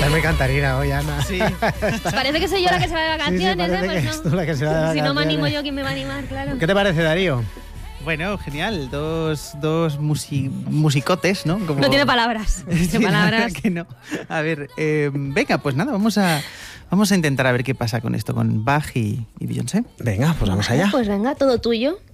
Dame cantarina hoy, Ana. Sí. Parece que soy yo la que se va de vacaciones, parece que pues es tú la que se va de no. Si no me vacaciones. animo yo, ¿quién me va a animar? Claro. ¿Qué te parece, Darío? Bueno, genial. Dos musicotes, ¿no? Como... No tiene palabras. No Sí, tiene palabras. que no. A ver, venga, pues nada, vamos a intentar a ver qué pasa con esto, con Bach y Beyoncé. Venga, pues vamos allá. Pues venga, todo tuyo.